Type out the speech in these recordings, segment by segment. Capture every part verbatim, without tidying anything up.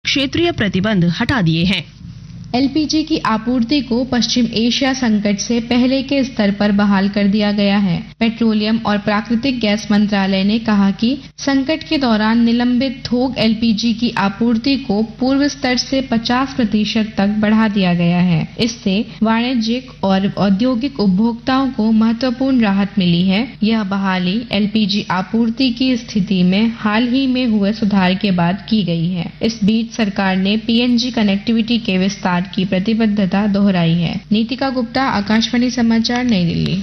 क्षेत्रीय प्रतिबंध हटा दिए हैं। एलपीजी की आपूर्ति को पश्चिम एशिया संकट से पहले के स्तर पर बहाल कर दिया गया है। पेट्रोलियम और प्राकृतिक गैस मंत्रालय ने कहा कि संकट के दौरान निलंबित थोक एलपीजी की आपूर्ति को पूर्व स्तर से पचास प्रतिशत तक बढ़ा दिया गया है। इससे वाणिज्यिक और औद्योगिक उपभोक्ताओं को महत्वपूर्ण राहत मिली है। यह बहाली एलपीजी आपूर्ति की स्थिति में हाल ही में हुए सुधार के बाद की गई है। इस बीच सरकार ने पीएनजी कनेक्टिविटी के विस्तार की प्रतिबद्धता दोहराई है। नीतिका गुप्ता, आकाशवाणी समाचार, नई दिल्ली।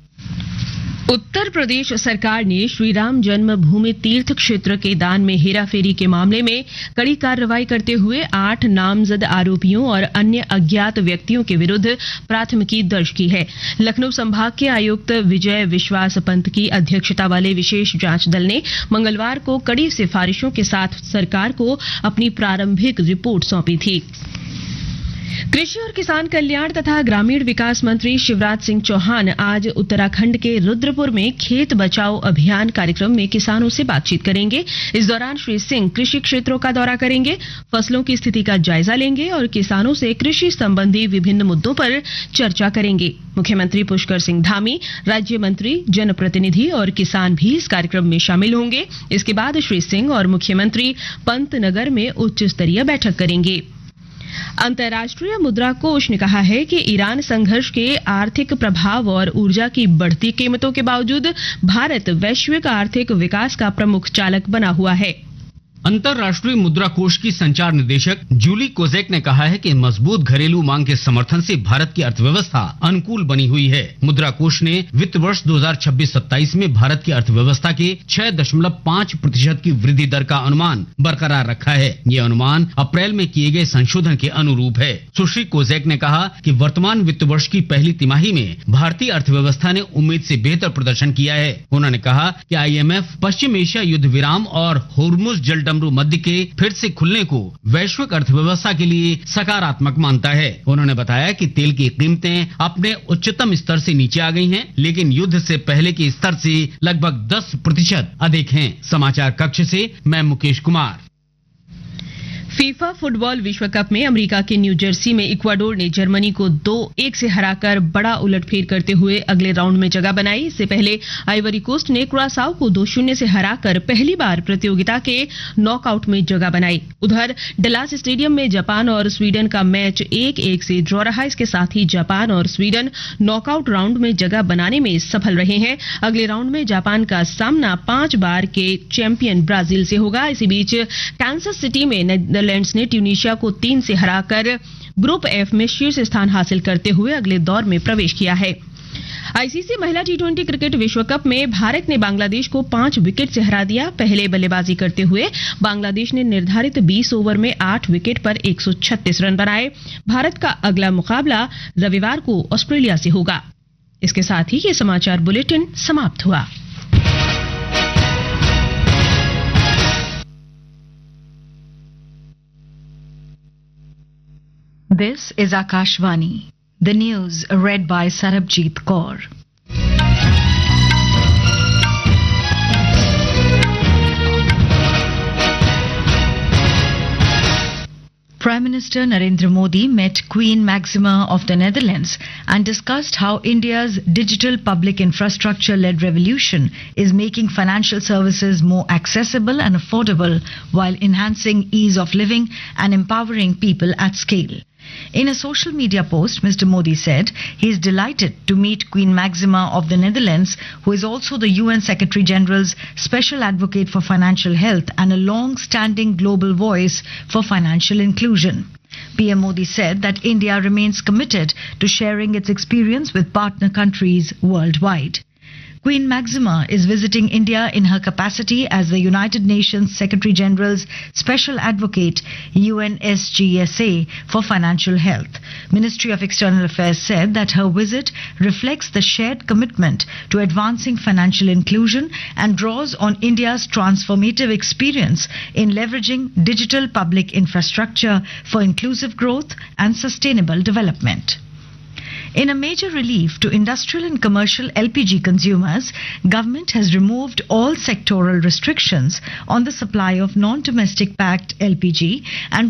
उत्तर प्रदेश सरकार ने श्री राम जन्मभूमि तीर्थ क्षेत्र के दान में हेराफेरी के मामले में कड़ी कार्रवाई करते हुए आठ नामजद आरोपियों और अन्य अज्ञात व्यक्तियों के विरुद्ध प्राथमिकी दर्ज की है। लखनऊ संभाग के आयुक्त विजय विश्वास पंत की अध्यक्षता वाले विशेष जांच दल ने मंगलवार को कड़ी सिफारिशों के साथ सरकार को अपनी प्रारंभिक रिपोर्ट सौंपी थी। कृषि और किसान कल्याण तथा ग्रामीण विकास मंत्री शिवराज सिंह चौहान आज उत्तराखंड के रुद्रपुर में खेत बचाओ अभियान कार्यक्रम में किसानों से बातचीत करेंगे। इस दौरान श्री सिंह कृषि क्षेत्रों का दौरा करेंगे, फसलों की स्थिति का जायजा लेंगे और किसानों से कृषि संबंधी विभिन्न मुद्दों पर चर्चा करेंगे। मुख्यमंत्री पुष्कर सिंह धामी, राज्य मंत्री, जनप्रतिनिधि और किसान भी इस कार्यक्रम में शामिल होंगे। इसके बाद श्री सिंह और मुख्यमंत्री पंतनगर में उच्च स्तरीय बैठक करेंगे। अंतर्राष्ट्रीय मुद्रा कोष ने कहा है कि ईरान संघर्ष के आर्थिक प्रभाव और ऊर्जा की बढ़ती कीमतों के बावजूद भारत वैश्विक आर्थिक विकास का प्रमुख चालक बना हुआ है। अंतर्राष्ट्रीय मुद्रा कोष की संचार निदेशक जूली कोजेक ने कहा है कि मजबूत घरेलू मांग के समर्थन से भारत की अर्थव्यवस्था अनुकूल बनी हुई है। मुद्रा कोष ने वित्त वर्ष दो हज़ार छब्बीस सत्ताईस में भारत की अर्थव्यवस्था के छह दशमलव पाँच प्रतिशत की वृद्धि दर का अनुमान बरकरार रखा है। ये अनुमान अप्रैल में किए गए संशोधन के अनुरूप है। सुश्री कोजेक ने कहा कि वर्तमान वित्त वर्ष की पहली तिमाही में भारतीय अर्थव्यवस्था ने उम्मीद से बेहतर प्रदर्शन किया है। उन्होंने कहा कि आईएमएफ पश्चिम एशिया युद्ध विराम और होर्मुज जल मध्य के फिर से खुलने को वैश्विक अर्थव्यवस्था के लिए सकारात्मक मानता है। उन्होंने बताया कि तेल की कीमतें अपने उच्चतम स्तर से नीचे आ गई हैं, लेकिन युद्ध से पहले के स्तर से लगभग दस प्रतिशत अधिक हैं। समाचार कक्ष से मैं मुकेश कुमार। फीफा फुटबॉल विश्व कप में अमेरिका के न्यू जर्सी में इक्वाडोर ने जर्मनी को दो एक से हराकर बड़ा उलटफेर करते हुए अगले राउंड में जगह बनाई। इससे पहले आइवरी कोस्ट ने कुरासाओ को दो शून्य से हराकर पहली बार प्रतियोगिता के नॉकआउट में जगह बनाई। उधर डलास स्टेडियम में जापान और स्वीडन का मैच एक एक से ड्रॉ रहा। इसके साथ ही जापान और स्वीडन नॉकआउट राउंड में जगह बनाने में सफल रहे हैं। अगले राउंड में जापान का सामना पांच बार के चैंपियन ब्राजील से होगा। इसी बीच कांसास सिटी में नीदरलैंड्स ने ट्यूनीशिया को तीन से हराकर ग्रुप एफ में शीर्ष स्थान हासिल करते हुए अगले दौर में प्रवेश किया है। आईसीसी महिला टी ट्वेंटी क्रिकेट विश्व कप में भारत ने बांग्लादेश को पांच विकेट से हरा दिया। पहले बल्लेबाजी करते हुए बांग्लादेश ने निर्धारित बीस ओवर में आठ विकेट पर एक सौ छत्तीस रन बनाए। भारत का अगला मुकाबला रविवार को ऑस्ट्रेलिया से होगा। इसके साथ ही ये समाचार बुलेटिन समाप्त हुआ। This is Akashvani. The news read by Sarabjit Kaur. Prime Minister Narendra Modi met Queen Maxima of the Netherlands and discussed how India's digital public infrastructure-led revolution is making financial services more accessible and affordable while enhancing ease of living and empowering people at scale. In a social media post, Mister Modi said he is delighted to meet Queen Maxima of the Netherlands, who is also the U N Secretary General's Special Advocate for Financial Health and a long-standing global voice for financial inclusion. P M Modi said that India remains committed to sharing its experience with partner countries worldwide. Queen Maxima is visiting India in her capacity as the United Nations Secretary General's Special Advocate, U N S G S A, for Financial Health. Ministry of External Affairs said that her visit reflects the shared commitment to advancing financial inclusion and draws on India's transformative experience in leveraging digital public infrastructure for inclusive growth and sustainable development. In a major relief to industrial and commercial L P G consumers, government has removed all sectoral restrictions on the supply of non-domestic packed L P G and